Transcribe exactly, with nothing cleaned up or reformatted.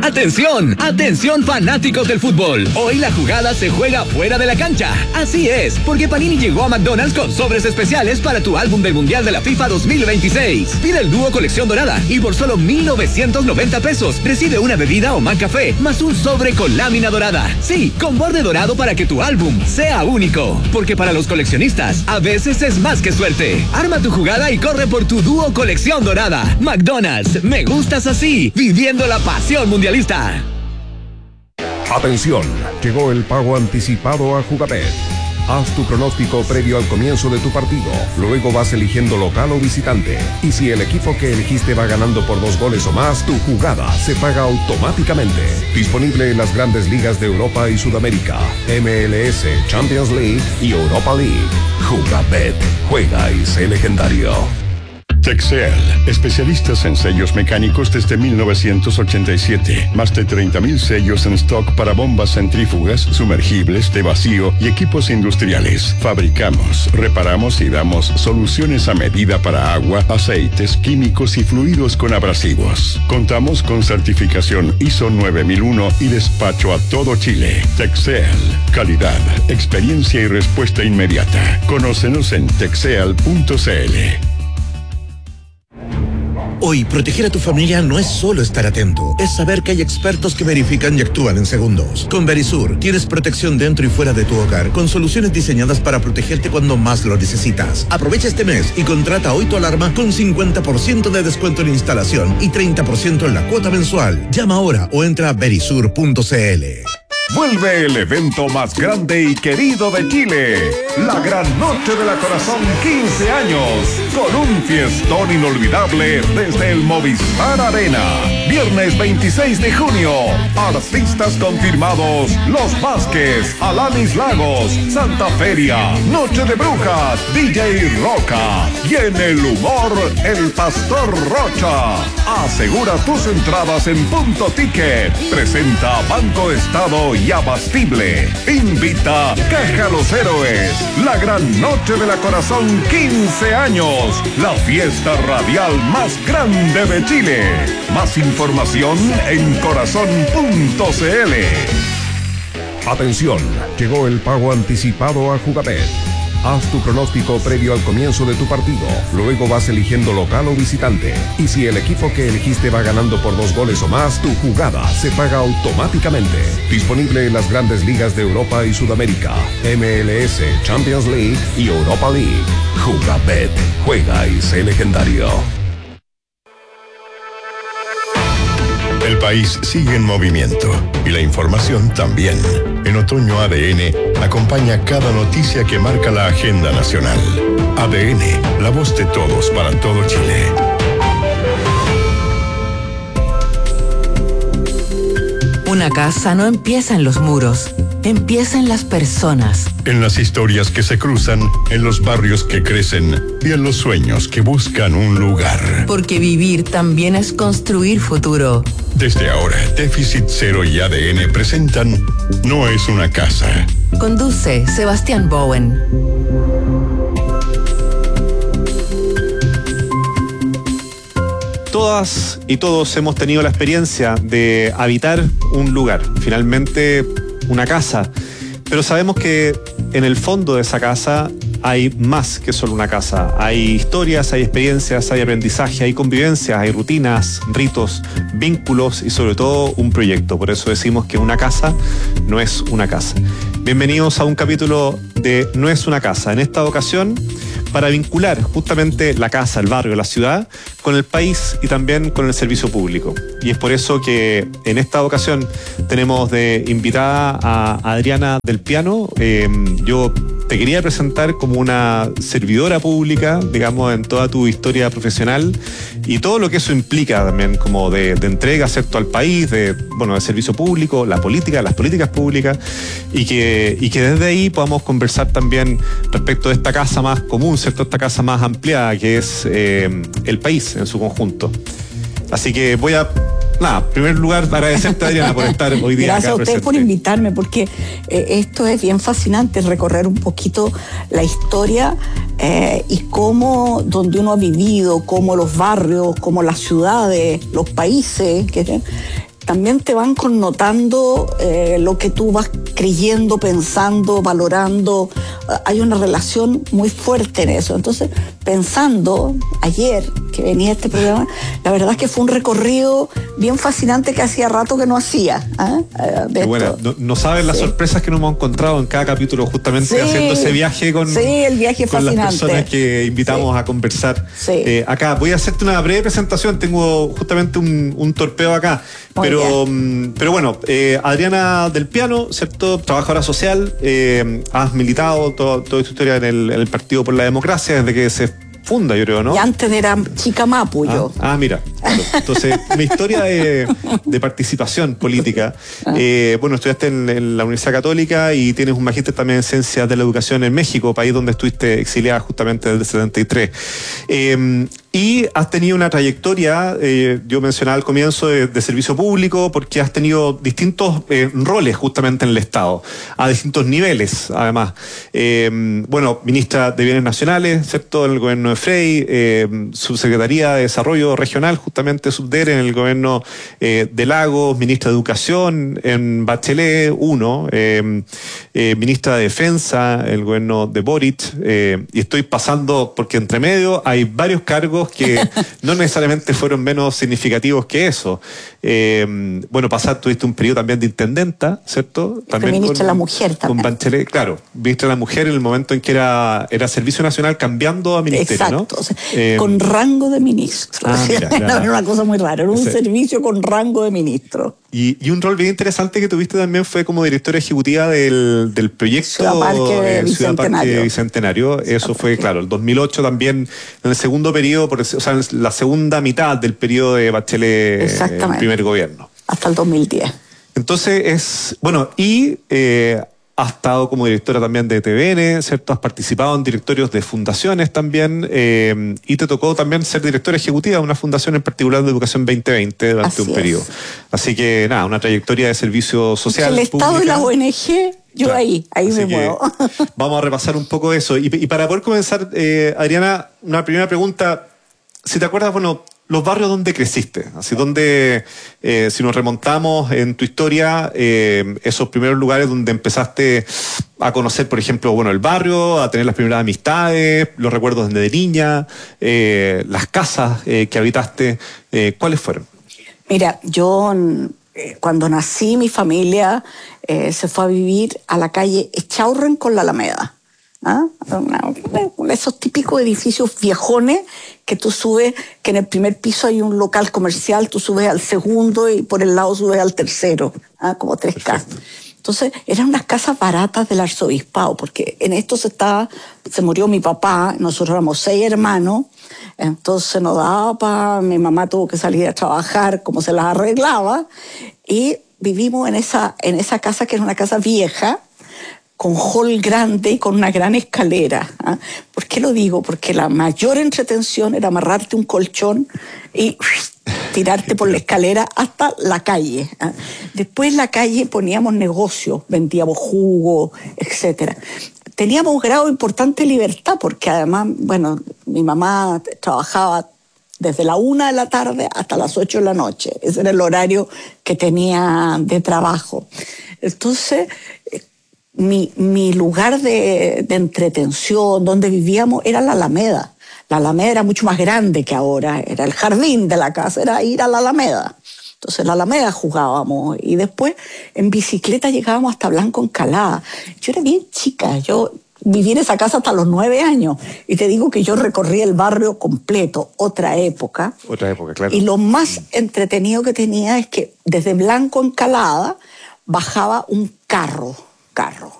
¡Atención! ¡Atención fanáticos del fútbol! Hoy la jugada se juega fuera de la cancha. Así es, porque Panini llegó a McDonald's con sobres especiales para tu álbum del Mundial de la FIFA dos mil veintiséis. Pide el dúo colección dorada y por solo mil novecientos noventa pesos recibe una bebida o McCafé más un sobre con lámina dorada. Sí, con borde dorado para que tu álbum sea único. Porque para los coleccionistas, a veces es más que suerte. Arma tu jugada y corre por tu dúo colección dorada. McDonald's, me gustas así, viviendo la pasión mundialista. Atención, llegó el pago anticipado a Jugabet. Haz tu pronóstico previo al comienzo de tu partido. Luego vas eligiendo local o visitante. Y si el equipo que elegiste va ganando por dos goles o más, tu jugada se paga automáticamente. Disponible en las grandes ligas de Europa y Sudamérica, M L S, Champions League y Europa League. Jugabet, juega y sé legendario. Texel, especialistas en sellos mecánicos desde mil novecientos ochenta y siete. Más de treinta mil sellos en stock para bombas centrífugas, sumergibles, de vacío y equipos industriales. Fabricamos, reparamos y damos soluciones a medida para agua, aceites, químicos y fluidos con abrasivos. Contamos con certificación I S O nueve mil uno y despacho a todo Chile. Texel, calidad, experiencia y respuesta inmediata. Conócenos en texel punto c l. Hoy, proteger a tu familia no es solo estar atento, es saber que hay expertos que verifican y actúan en segundos. Con Verisur, tienes protección dentro y fuera de tu hogar, con soluciones diseñadas para protegerte cuando más lo necesitas. Aprovecha este mes y contrata hoy tu alarma con cincuenta por ciento de descuento en instalación y treinta por ciento en la cuota mensual. Llama ahora o entra a verisur punto c l. Vuelve el evento más grande y querido de Chile, la Gran Noche de la Corazón quince años, con un fiestón inolvidable desde el Movistar Arena. Viernes veintiséis de junio, artistas confirmados: Los Vázquez, Alanis Lagos, Santa Feria, Noche de Brujas, D J Roca y en el humor, el Pastor Rocha. Asegura tus entradas en Punto Ticket. Presenta Banco Estado y Abastible. Invita Caja Los Héroes. La Gran Noche de la Corazón quince años. La fiesta radial más grande de Chile. Más información en corazón punto c l. Atención, llegó el pago anticipado a Jugabet. Haz tu pronóstico previo al comienzo de tu partido. Luego vas eligiendo local o visitante. Y si el equipo que elegiste va ganando por dos goles o más, tu jugada se paga automáticamente. Disponible en las grandes ligas de Europa y Sudamérica, M L S, Champions League y Europa League. Jugabet, juega y sé legendario. El país sigue en movimiento y la información también. En Otoño A D N acompaña cada noticia que marca la agenda nacional. A D N, la voz de todos para todo Chile. Una casa no empieza en los muros, empieza en las personas. En las historias que se cruzan, en los barrios que crecen y en los sueños que buscan un lugar. Porque vivir también es construir futuro. Desde ahora, Déficit Cero y A D N presentan No es una casa. Conduce Sebastián Bowen. Todas y todos hemos tenido la experiencia de habitar un lugar, finalmente una casa, pero sabemos que en el fondo de esa casa hay más que solo una casa. Hay historias, hay experiencias, hay aprendizaje, hay convivencias, hay rutinas, ritos, vínculos y sobre todo un proyecto. Por eso decimos que una casa no es una casa. Bienvenidos a un capítulo de No es una casa. En esta ocasión, para vincular justamente la casa, el barrio, la ciudad, con el país y también con el servicio público. Y es por eso que en esta ocasión tenemos de invitada a Adriana del Piano. Eh, yo te quería presentar como una servidora pública, digamos, en toda tu historia profesional y todo lo que eso implica también como de, de entrega, ¿cierto?, al país, de, bueno, de servicio público, la política, las políticas públicas, y que, y que desde ahí podamos conversar también respecto de esta casa más común, ¿cierto?, esta casa más ampliada que es eh, el país en su conjunto. Así que voy a, nada, en primer lugar, agradecerte, Adriana, por estar hoy día Gracias acá a ustedes presente. por invitarme, porque eh, esto es bien fascinante, recorrer un poquito la historia eh, y cómo, donde uno ha vivido, cómo los barrios, cómo las ciudades, los países, que también te van connotando eh, lo que tú vas creyendo, pensando, valorando. Hay una relación muy fuerte en eso. Entonces, pensando ayer que venía este programa, la verdad es que fue un recorrido bien fascinante que hacía rato que no hacía. ¿eh? Qué bueno, no, no saben las sí. sorpresas que nos hemos encontrado en cada capítulo, justamente sí. haciendo ese viaje con, sí, el viaje con las personas que invitamos sí. a conversar sí. eh, acá. Voy a hacerte una breve presentación, tengo justamente un, un torpeo acá. Muy pero, bien. pero bueno, eh, Adriana del Piano, ¿cierto? Trabajadora social, eh, has militado todo, toda tu historia en el, en el Partido por la Democracia desde que se funda, yo creo, ¿no? Y antes era chica Mapu, ah, yo. Ah, mira. Claro. Entonces, mi historia de, de participación política. Eh, bueno, estudiaste en, en la Universidad Católica y tienes un magíster también en Ciencias de la Educación en México, país donde estuviste exiliada justamente desde el setenta y tres. Eh, y has tenido una trayectoria, eh, yo mencionaba al comienzo, de, de servicio público, porque has tenido distintos eh, roles justamente en el Estado, a distintos niveles, además. Eh, bueno, ministra de Bienes Nacionales, ¿cierto?, en el gobierno de Frey, eh, subsecretaría de Desarrollo Regional, justamente subdere en el gobierno eh, de Lagos, ministra de Educación en Bachelet uno, eh, eh, ministra de Defensa en el gobierno de Boric, eh, y estoy pasando, porque entre medio hay varios cargos que no necesariamente fueron menos significativos que eso. Eh, bueno, pasar, tuviste un periodo también de intendenta, ¿cierto? También ministra con, de la Mujer también. Con Bachelet, claro, ministra de la Mujer en el momento en que era, era Servicio Nacional cambiando a ministerio, exacto, ¿no? O sea, eh, con rango de ministro. Ah, mira, era una cosa muy rara, era un Ese. servicio con rango de ministro. Y, y un rol bien interesante que tuviste también fue como directora ejecutiva del, del proyecto Ciudad Parque eh, Ciudad Parque Bicentenario. Eso Ciudad fue, Parque. claro, el dos mil ocho también, en el segundo periodo, por, o sea, en la segunda mitad del periodo de Bachelet, el primer gobierno. Hasta el dos mil diez. Entonces es, bueno, y eh, has estado como directora también de T V N, ¿cierto? Has participado en directorios de fundaciones también, eh, y te tocó también ser directora ejecutiva de una fundación en particular de Educación veinte veinte durante Así un periodo. Es. Así que nada, una trayectoria de servicio social. El Estado pública. y la O N G, yo claro. ahí, ahí Así me muevo. Vamos a repasar un poco eso. Y, y para poder comenzar, eh, Adriana, una primera pregunta. Si te acuerdas, bueno, los barrios donde creciste, así donde, eh, si nos remontamos en tu historia, eh, esos primeros lugares donde empezaste a conocer, por ejemplo, bueno, el barrio, a tener las primeras amistades, los recuerdos de niña, eh, las casas eh, que habitaste, eh, ¿cuáles fueron? Mira, yo eh, cuando nací, mi familia eh, se fue a vivir a la calle Echaurren con la Alameda. ¿Ah? Esos típicos edificios viejones que tú subes, que en el primer piso hay un local comercial, tú subes al segundo y por el lado subes al tercero, ¿ah? Como tres casas. Entonces eran unas casas baratas del arzobispado, porque en esto se estaba, se murió mi papá, nosotros éramos seis hermanos, entonces no daba para, mi mamá tuvo que salir a trabajar como se las arreglaba, y vivimos en esa, en esa casa que era una casa vieja, con hall grande y con una gran escalera. ¿Ah? ¿Por qué lo digo? Porque la mayor entretención era amarrarte un colchón y tirarte por la escalera hasta la calle. ¿Ah? Después en la calle poníamos negocios, vendíamos jugo, etcétera. Teníamos un grado de importante libertad porque además, bueno, mi mamá trabajaba desde la una de la tarde hasta las ocho de la noche. Ese era el horario que tenía de trabajo. Entonces, Mi, mi lugar de, de entretención, donde vivíamos, era la Alameda. La Alameda era mucho más grande que ahora, era el jardín de la casa, era ir a la Alameda. Entonces en la Alameda jugábamos y después en bicicleta llegábamos hasta Blanco Encalada. Yo era bien chica, yo viví en esa casa hasta los nueve años y te digo que yo recorrí el barrio completo, otra época. Otra época, claro. Y lo más entretenido que tenía es que desde Blanco Encalada bajaba un carro. carro.